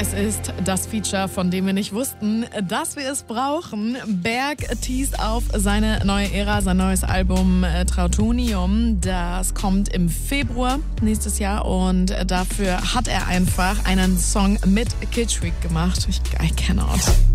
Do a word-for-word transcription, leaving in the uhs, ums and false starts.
Es ist das Feature, von dem wir nicht wussten, dass wir es brauchen. Berg teast auf seine neue Ära, sein neues Album äh, Trautonium. Das kommt im Februar nächstes Jahr und dafür hat er einfach einen Song mit Kitschwick gemacht. Ich, I cannot.